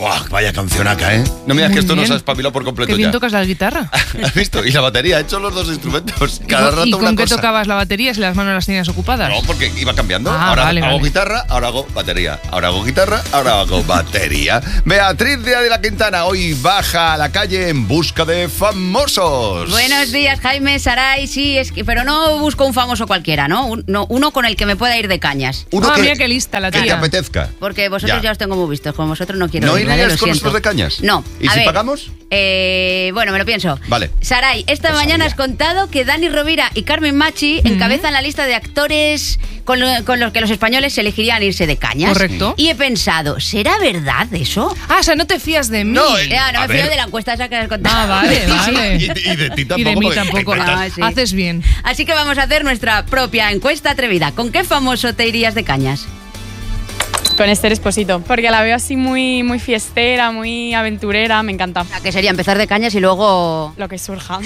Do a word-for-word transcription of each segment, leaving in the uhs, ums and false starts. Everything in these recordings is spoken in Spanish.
Buah, vaya cancionaca, ¿eh? No me digas que esto bien. nos ha espabilado por completo Qué bien ya. tocas la guitarra. ¿Has visto? Y la batería, he hecho los dos instrumentos. Cada ¿Y, rato ¿Y una con qué cosa. tocabas la batería si las manos las tenías ocupadas? No, porque iba cambiando. Ah, ahora vale, hago vale. guitarra, ahora hago batería. Ahora hago guitarra, ahora hago batería. Beatriz Díaz de la Quintana hoy baja a la calle en busca de famosos. Buenos días, Jaime, Saray, sí, es que, pero no busco un famoso cualquiera, ¿no? Un- no, uno con el que me pueda ir de cañas. Uno Ah, que, mira qué lista la que te tía. apetezca. Porque vosotros Ya. ya, os tengo muy vistos, con vosotros no quiero ¿No ir, ¿vale? irías Lo con siento. nosotros de cañas? No. ¿Y A si ver, pagamos? Eh, bueno, me lo pienso. Vale. Saray, esta Pues mañana sabía. has contado que Dani Rovira y Carmen Machi encabezan la lista de actores con, lo- con los que los españoles se elegirían irse de cañas. Correcto. Y he pensado, ¿será verdad eso? Ah, o sea, no te fías de mí. No, eh. Ya, no A me fío ver. de la encuesta esa que has contado. Ah, vale, Sí, sí. vale. Y, y de ti tampoco. Y de mí porque tampoco. te inventas. Ah, sí. Haces bien. Así que vamos a hacer nuestra propia encuesta atrevida. ¿Con qué famoso te irías de cañas? Con Esther Esposito, porque la veo así muy, muy fiestera, muy aventurera, me encanta. La que sería empezar de cañas y luego... Lo que surja.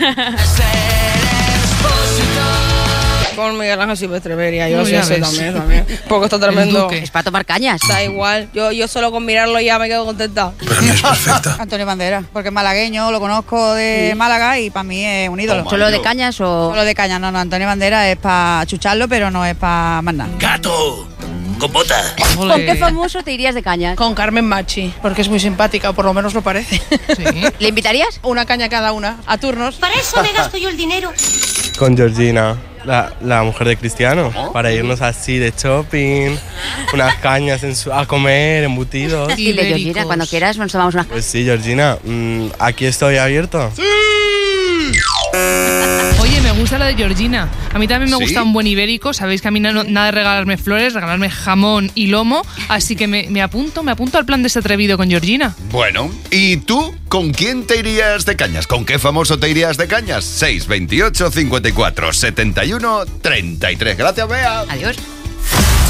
Con Miguel Ángel Silvestre vería yo, No, sí, ya ese ves. también, también. Porque está tremendo. duque. Es para tomar cañas. Da igual, yo, yo solo con mirarlo ya me quedo contenta. Antonio Banderas, porque es malagueño, lo conozco de Málaga y para mí es un ídolo. Toma. ¿Solo de yo. cañas o...? Solo de caña, no, no, Antonio Banderas es para chucharlo, pero no es para más nada. ¡Gato! ¡Con bota! ¿Con Ole. qué famoso te irías de cañas? Con Carmen Machi, porque es muy simpática, o por lo menos lo parece. Sí. ¿Le invitarías? Una caña cada una, a turnos. Para eso me gasto yo el dinero. Con Georgina, la, la mujer de Cristiano, para irnos así de shopping, unas cañas en su- a comer, embutidos. Dile, Ibéricos. Georgina, cuando quieras nos tomamos unas... Pues sí, Georgina, mm, aquí estoy abierto. Oye, me gusta la de Georgina. A mí también me ¿Sí? gusta un buen ibérico. Sabéis que a mí no- nada de regalarme flores, regalarme jamón y lomo. Así que me, me apunto, me apunto al plan de este atrevido con Georgina. Bueno, ¿y tú con quién te irías de cañas? ¿Con qué famoso te irías de cañas? seis veintiocho cincuenta y cuatro setenta y uno treinta y tres. Gracias, Bea. Adiós.